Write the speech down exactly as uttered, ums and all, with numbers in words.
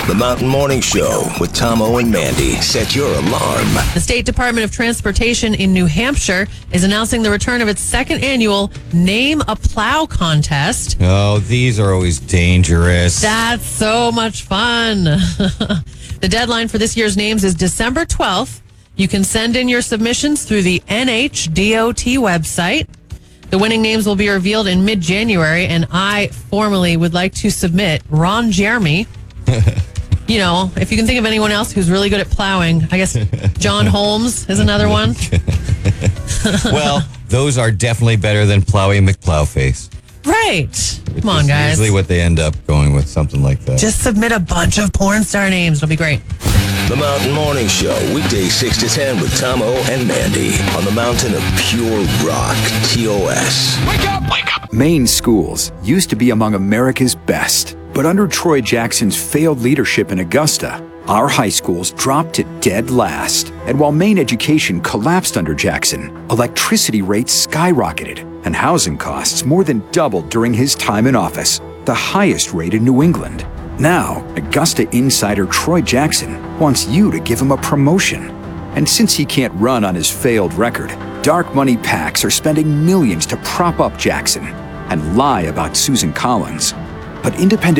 The Mountain Morning Show with Tomo and Mandy. Set your alarm. The State Department of Transportation in New Hampshire is announcing the return of its second annual Name a Plow contest. Oh, these are always dangerous. That's so much fun. The deadline for this year's names is December twelfth. You can send in your submissions through the N H D O T website. The winning names will be revealed in mid-January, and I formally would like to submit Ron Jeremy. You know, if you can think of anyone else who's really good at plowing, I guess John Holmes is another one. Well, those are definitely better than Plowy McPlowface. Right. Come on, guys. Usually what they end up going with, something like that. Just submit a bunch of porn star names. It'll be great. The Mountain Morning Show, weekdays six to ten with Tomo and Mandy on the mountain of pure rock, T O S. Wake up! Wake up! Maine schools used to be among America's best, but under Troy Jackson's failed leadership in Augusta, our high schools dropped to dead last. And while Maine education collapsed under Jackson, electricity rates skyrocketed and housing costs more than doubled during his time in office, the highest rate in New England. Now, Augusta insider Troy Jackson wants you to give him a promotion. And since he can't run on his failed record, dark money PACs are spending millions to prop up Jackson and lie about Susan Collins. But independent